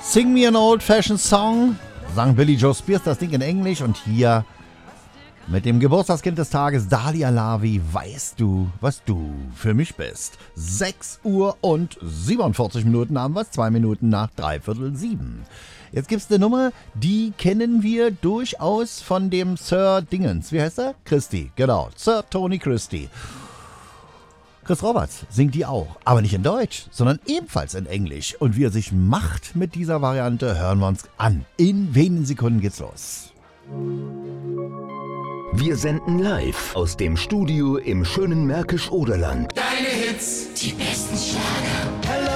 Sing Me an Old-Fashioned Song, sang Billy Joe Spears das Ding in Englisch und hier mit dem Geburtstagskind des Tages, Dalia Lavi, weißt du, was du für mich bist. 6 Uhr und 47 Minuten haben wir es, 2 Minuten nach 6:45. Jetzt gibt's eine Nummer, die kennen wir durchaus von dem Sir Dingens. Wie heißt er? Christie, genau, Sir Tony Christie. Chris Roberts singt die auch, aber nicht in Deutsch, sondern ebenfalls in Englisch. Und wie er sich macht mit dieser Variante, hören wir uns an. In wenigen Sekunden geht's los. Wir senden live aus dem Studio im schönen Märkisch-Oderland. Deine Hits, die besten Schlager.